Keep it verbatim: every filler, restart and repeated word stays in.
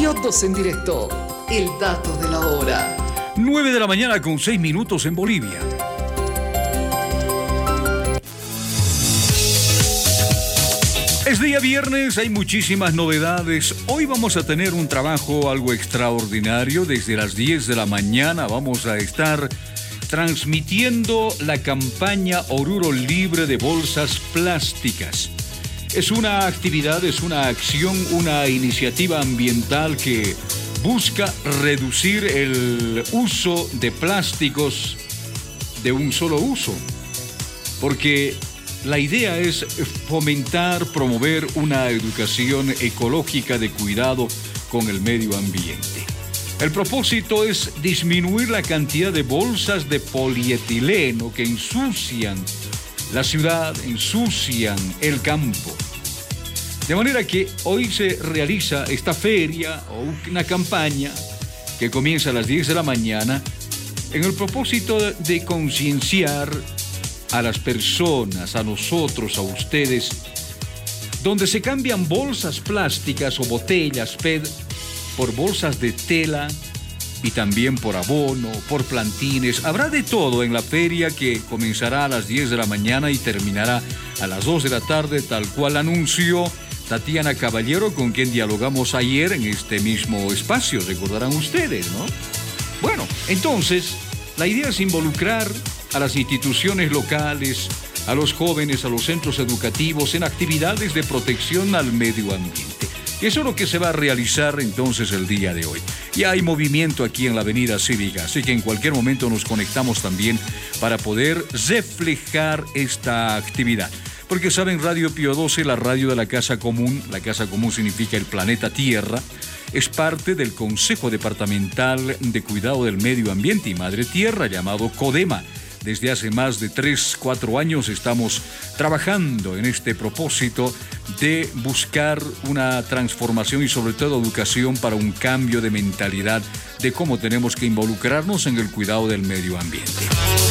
Piodos en directo. El dato de la hora. nueve de la mañana con seis minutos en Bolivia. Es día viernes, hay muchísimas novedades. Hoy vamos a tener un trabajo algo extraordinario. Desde las diez de la mañana vamos a estar transmitiendo la campaña Oruro Libre de Bolsas Plásticas. Es una actividad, es una acción, una iniciativa ambiental que busca reducir el uso de plásticos de un solo uso. Porque la idea es fomentar, promover una educación ecológica de cuidado con el medio ambiente. El propósito es disminuir la cantidad de bolsas de polietileno que ensucian la ciudad, ensucian el campo. De manera que hoy se realiza esta feria o una campaña que comienza a las diez de la mañana en el propósito de concienciar a las personas, a nosotros, a ustedes, donde se cambian bolsas plásticas o botellas P E T por bolsas de tela y también por abono, por plantines. Habrá de todo en la feria que comenzará a las diez de la mañana y terminará a las dos de la tarde, tal cual anunció Tatiana Caballero, con quien dialogamos ayer en este mismo espacio, recordarán ustedes, ¿no? Bueno, entonces, la idea es involucrar a las instituciones locales, a los jóvenes, a los centros educativos en actividades de protección al medio ambiente. Eso es lo que se va a realizar entonces el día de hoy. Ya hay movimiento aquí en la Avenida Cívica, así que en cualquier momento nos conectamos también para poder reflejar esta actividad. Porque saben, Radio Pío doce, la radio de la Casa Común, la Casa Común significa el planeta Tierra, es parte del Consejo Departamental de Cuidado del Medio Ambiente y Madre Tierra, llamado CODEMA. Desde hace más de tres, cuatro años estamos trabajando en este propósito de buscar una transformación y sobre todo educación para un cambio de mentalidad de cómo tenemos que involucrarnos en el cuidado del medio ambiente.